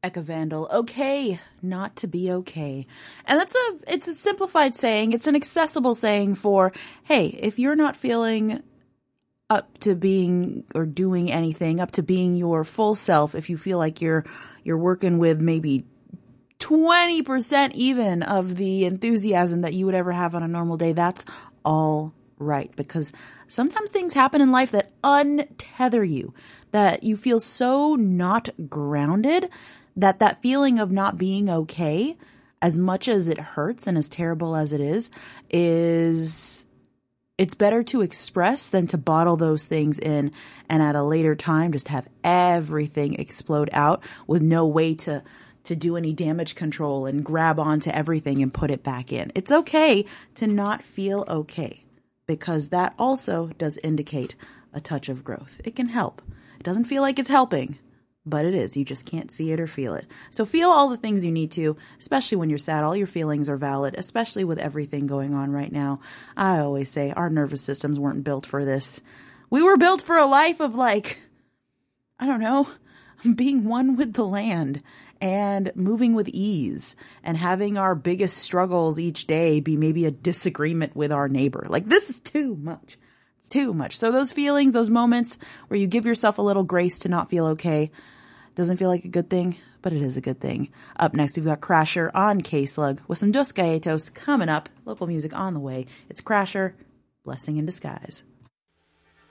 Eka Vandal, okay, not to be okay. And it's a simplified saying. It's an accessible saying for, hey, if you're not feeling up to being or doing anything, up to being your full self, if you feel like you're working with maybe 20% even of the enthusiasm that you would ever have on a normal day, that's all right. Because sometimes things happen in life that untether you, that you feel so not grounded that feeling of not being okay, as much as it hurts and as terrible as it is it's better to express than to bottle those things in and at a later time just have everything explode out with no way to do any damage control and grab onto everything and put it back in. It's okay to not feel okay, because that also does indicate a touch of growth. It can help. It doesn't feel like it's helping, but it is. You just can't see it or feel it. So feel all the things you need to, especially when you're sad. All your feelings are valid, especially with everything going on right now. I always say our nervous systems weren't built for this. We were built for a life of being one with the land and moving with ease and having our biggest struggles each day be maybe a disagreement with our neighbor. This is too much. It's too much. So those feelings, those moments where you give yourself a little grace to not feel okay, doesn't feel like a good thing, but it is a good thing. Up next, we've got Crasher on K-Slug with some Dos Gatos coming up. Local music on the way. It's Crasher, Blessing in Disguise.